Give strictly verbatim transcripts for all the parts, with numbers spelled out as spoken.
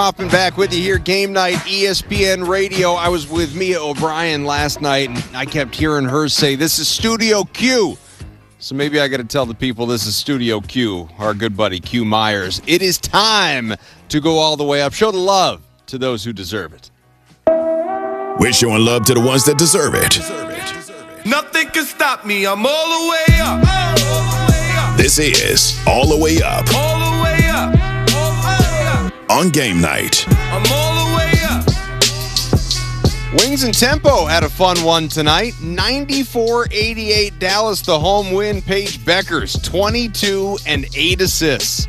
Hopping back with you here, Game Night, E S P N Radio. I was with Mia O'Brien last night, and I kept hearing her say, this is Studio Q. So maybe I got to tell the people this is Studio Q, our good buddy Q Myers. It is time to go all the way up. Show the love to those who deserve it. We're showing love to the ones that deserve it. Nothing can stop me. I'm all the way up. All the way up. This is All the Way Up. All the way up. All the way up. On Game Night. I'm all the way up. Wings and Tempo had a fun one tonight. ninety-four eighty-eight Dallas, the home win. Paige Beckers, twenty-two and eight assists.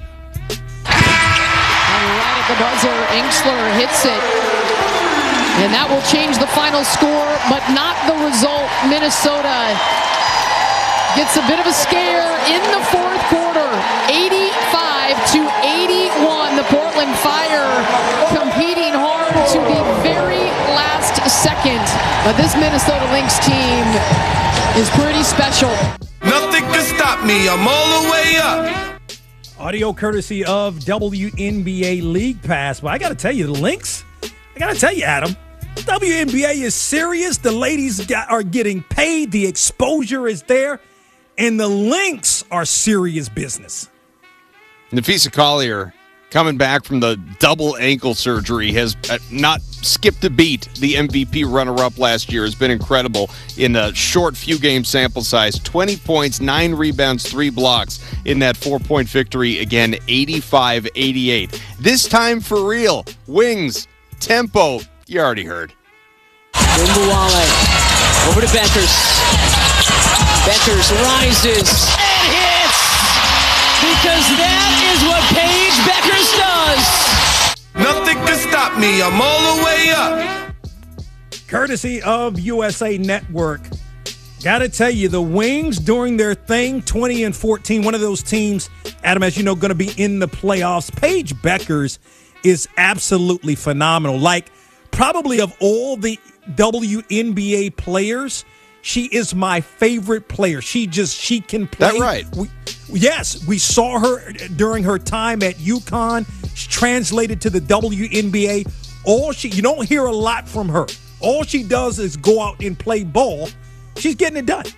And right at the buzzer, Ingsler hits it. And that will change the final score, but not the result. Minnesota gets a bit of a scare in the fourth quarter. eighty-five to eighty-one. The Portland Fire competing hard to the very last second. But this Minnesota Lynx team is pretty special. Nothing can stop me. I'm all the way up. Audio courtesy of W N B A League Pass. But I got to tell you, the Lynx, I got to tell you, Adam, W N B A is serious. The ladies got, are getting paid. The exposure is there. And the Lynx are serious business. Napheesa Collier, coming back from the double ankle surgery, has not skipped a beat. The M V P runner-up last year has been incredible in a short few-game sample size. twenty points, nine rebounds, three blocks in that four-point victory. Again, eighty-five eighty-eight. This time for real. Wings, Tempo, you already heard. Dumbuwale over to Beckers. Beckers rises and hits because that is what Paige Beckers does. Nothing can stop me. I'm all the way up. Courtesy of U S A Network. Gotta tell you, the Wings doing their thing, twenty and fourteen. One of those teams, Adam, as you know, going to be in the playoffs. Paige Beckers is absolutely phenomenal. Like, probably of all the W N B A players, she is my favorite player. She just, she can play. That right. We, yes, we saw her during her time at UConn. She translated to the W N B A. All she, you don't hear a lot from her. All she does is go out and play ball. She's getting it done.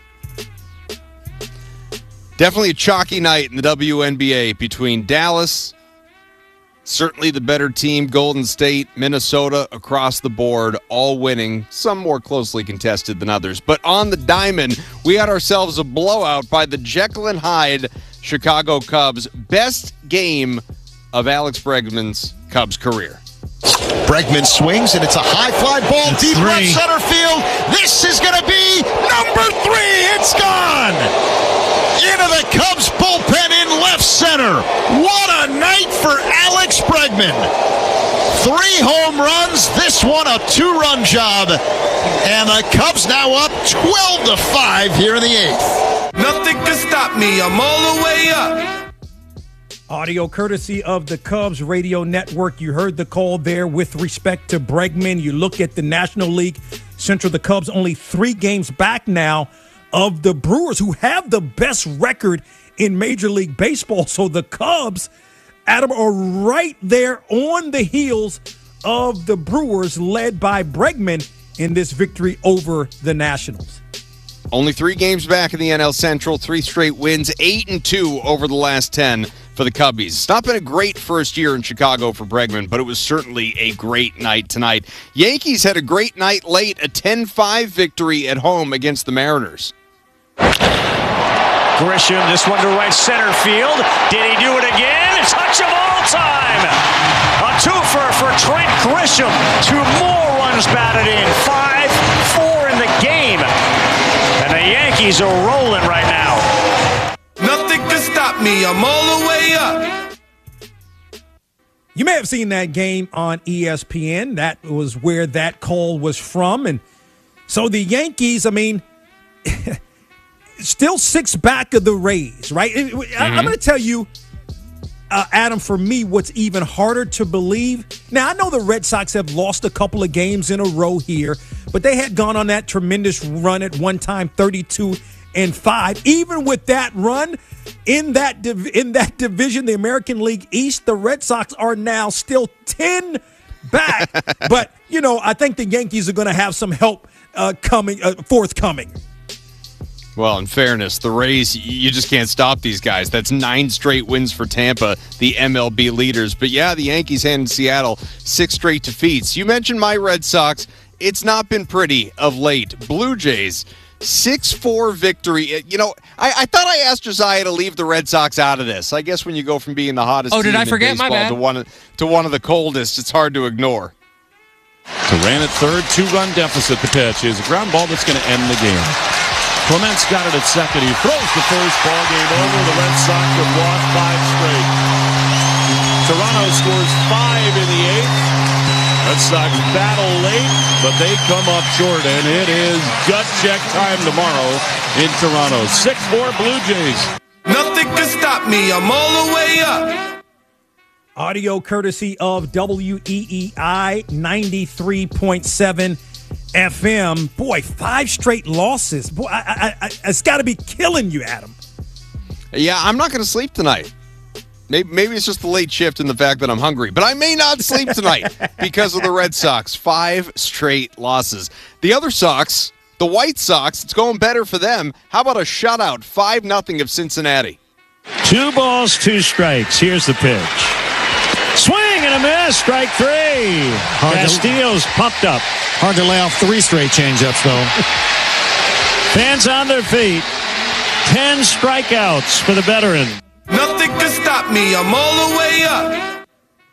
Definitely a chalky night in the W N B A between Dallas, certainly the better team, Golden State, Minnesota, across the board, all winning, some more closely contested than others. But on the diamond, we had ourselves a blowout by the Jekyll and Hyde Chicago Cubs. Best game of Alex Bregman's Cubs career. Bregman swings, and it's a high fly ball That's deep three. left center field. This is going to be number three. It's gone into the Cubs bullpen in left center. What a night for Alex Bregman. Three home runs, this one a two-run job, and the Cubs now up twelve to five here in the eighth. Nothing can stop me. I'm all the way up. Audio courtesy of the Cubs Radio Network. You heard the call there with respect to Bregman. You look at the National League Central, the Cubs only three games back now of the Brewers, who have the best record in Major League Baseball. So the Cubs, Adam, are right there on the heels of the Brewers, led by Bregman in this victory over the Nationals. Only three games back in the N L Central, three straight wins, eight and two over the last ten for the Cubbies. It's not been a great first year in Chicago for Bregman, but it was certainly a great night tonight. Yankees had a great night late, a ten five victory at home against the Mariners. Grisham, this one to right center field. Did he do it again? Touch of all time. A twofer for Trent Grisham. Two more runs batted in. five four in the game. And the Yankees are rolling right now. Nothing can stop me. I'm all the way up. You may have seen that game on E S P N. That was where that call was from. And so the Yankees, I mean, still six back of the Rays, right? Mm-hmm. I'm going to tell you, uh, Adam, for me, what's even harder to believe. Now, I know the Red Sox have lost a couple of games in a row here, but they had gone on that tremendous run at one time, thirty-two and five. Even with that run in that div- in that division, the American League East, the Red Sox are now still ten back. But, you know, I think the Yankees are going to have some help uh, coming, uh, forthcoming. Well, in fairness, the Rays, you just can't stop these guys. That's nine straight wins for Tampa, the M L B leaders. But yeah, the Yankees handed Seattle six straight defeats. You mentioned my Red Sox. It's not been pretty of late. Blue Jays, six four victory. You know, I, I thought I asked Josiah to leave the Red Sox out of this. I guess when you go from being the hottest oh, team did I in forget? baseball My bad. to one, to one of the coldest, it's hard to ignore. Duran at third, two-run deficit. The pitch is a ground ball that's going to end the game. Clements got it at second. He throws the first ball game over. The Red Sox have lost five straight. Toronto scores five in the eighth. Red Sox battle late, but they come up short, and it is gut check time tomorrow in Toronto. six four Blue Jays. Nothing can stop me. I'm all the way up. Audio courtesy of W E E I ninety-three point seven F M. Boy, five straight losses. Boy, I, I, I, it's got to be killing you, Adam. Yeah, I'm not going to sleep tonight. Maybe, maybe it's just the late shift and the fact that I'm hungry, but I may not sleep tonight because of the Red Sox. Five straight losses. The other Sox, the White Sox, it's going better for them. How about a shutout, five nothing of Cincinnati? Two balls, two strikes. Here's the pitch. Swing and a miss. Strike three. Hard Castillo's to, pumped up. Hard to lay off three straight changeups, though. Fans on their feet. Ten strikeouts for the veteran. Nothing can stop me. I'm all the way up.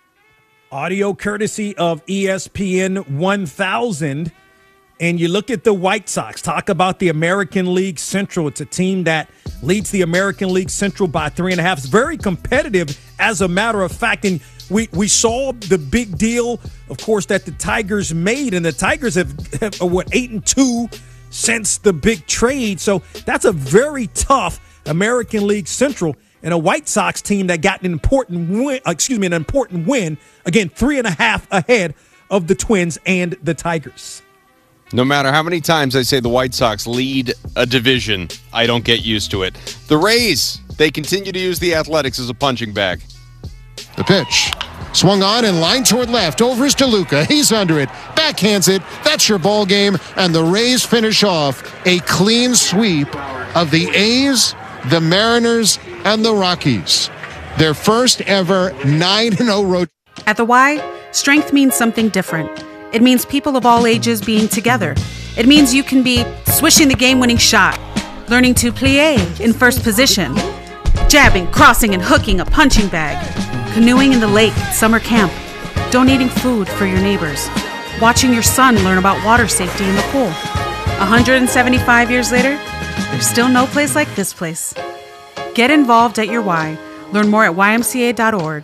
Audio courtesy of E S P N one thousand. And you look at the White Sox. Talk about the American League Central. It's a team that leads the American League Central by three and a half. It's very competitive, as a matter of fact. And we, we saw the big deal, of course, that the Tigers made. And the Tigers have, have what, eight and two since the big trade. So that's a very tough American League Central. And a White Sox team that got an important win, excuse me, an important win. Again, three and a half ahead of the Twins and the Tigers. No matter how many times I say the White Sox lead a division, I don't get used to it. The Rays, they continue to use the Athletics as a punching bag. The pitch. Swung on and lined toward left. Over is DeLuca. He's under it. Backhands it. That's your ball game. And the Rays finish off a clean sweep of the A's, the Mariners, and the Rockies. Their first ever nine and oh road. At the Y, strength means something different. It means people of all ages being together. It means you can be swishing the game-winning shot, learning to plie in first position, jabbing, crossing, and hooking a punching bag, canoeing in the lake at summer camp, donating food for your neighbors, watching your son learn about water safety in the pool. one hundred seventy-five years later, there's still no place like this place. Get involved at your Y. Learn more at Y M C A dot org.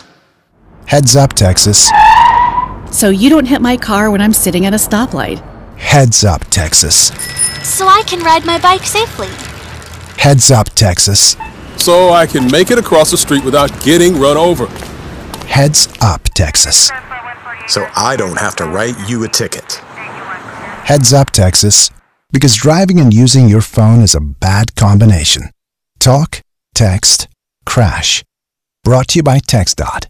Heads up, Texas. So you don't hit my car when I'm sitting at a stoplight. Heads up, Texas. So I can ride my bike safely. Heads up, Texas. So I can make it across the street without getting run over. Heads up, Texas. So I don't have to write you a ticket. Heads up, Texas. Because driving and using your phone is a bad combination. Talk, text, crash. Brought to you by TxDOT.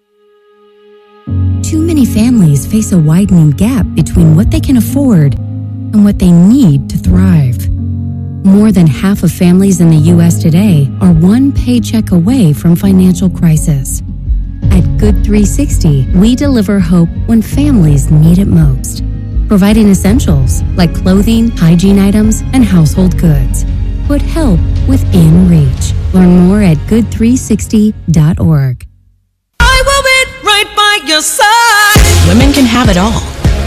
Too many families face a widening gap between what they can afford and what they need to thrive. More than half of families in the U S today are one paycheck away from financial crisis. At Good three sixty, we deliver hope when families need it most, providing essentials like clothing, hygiene items, and household goods. Put help within reach. Learn more at good three sixty dot org. I will be right by your side. Women can have it all,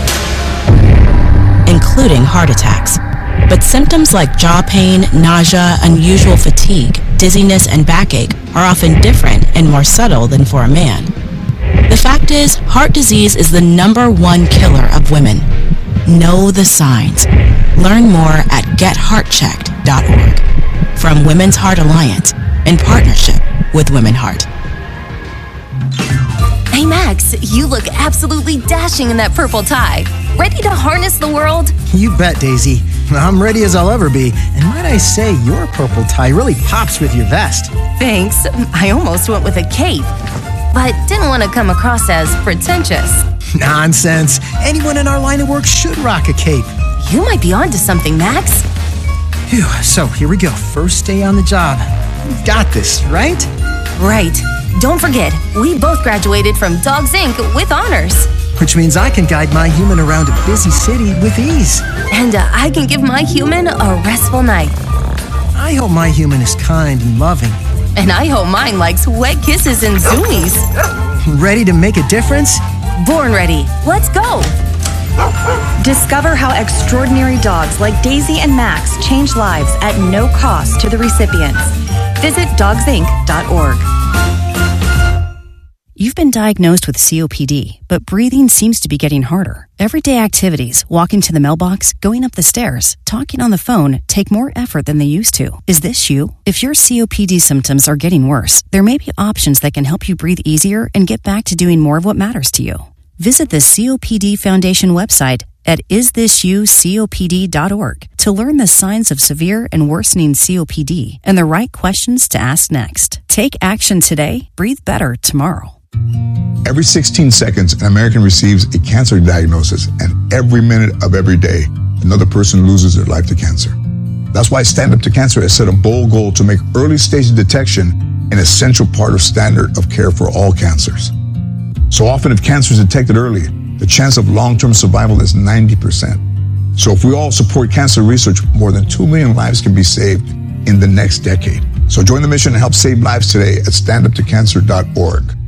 including heart attacks. But symptoms like jaw pain, nausea, unusual fatigue, dizziness, and backache are often different and more subtle than for a man. The fact is, heart disease is the number one killer of women. Know the signs. Learn more at get heart checked dot org. From Women's Heart Alliance, in partnership with Women Heart. Hey, Max, you look absolutely dashing in that purple tie. Ready to harness the world? You bet, Daisy. I'm ready as I'll ever be. And might I say, your purple tie really pops with your vest. Thanks. I almost went with a cape, but didn't want to come across as pretentious. Nonsense. Anyone in our line of work should rock a cape. You might be onto something, Max. Phew, so here we go. First day on the job. You've got this, right? Right. Don't forget, we both graduated from Dogs Incorporated with honors. Which means I can guide my human around a busy city with ease. And uh, I can give my human a restful night. I hope my human is kind and loving. And I hope mine likes wet kisses and zoomies. Ready to make a difference? Born ready. Let's go. Discover how extraordinary dogs like Daisy and Max change lives at no cost to the recipients. Visit dogs inc dot org. You've been diagnosed with C O P D, but breathing seems to be getting harder. Everyday activities, walking to the mailbox, going up the stairs, talking on the phone, take more effort than they used to. Is this you? If your C O P D symptoms are getting worse, there may be options that can help you breathe easier and get back to doing more of what matters to you. Visit the C O P D Foundation website at is this you copd dot org to learn the signs of severe and worsening C O P D and the right questions to ask next. Take action today, breathe better tomorrow. Every sixteen seconds, an American receives a cancer diagnosis, and every minute of every day, another person loses their life to cancer. That's why Stand Up to Cancer has set a bold goal to make early stage detection an essential part of standard of care for all cancers. So often, if cancer is detected early, the chance of long-term survival is ninety percent. So if we all support cancer research, more than two million lives can be saved in the next decade. So join the mission and help save lives today at stand up to cancer dot org.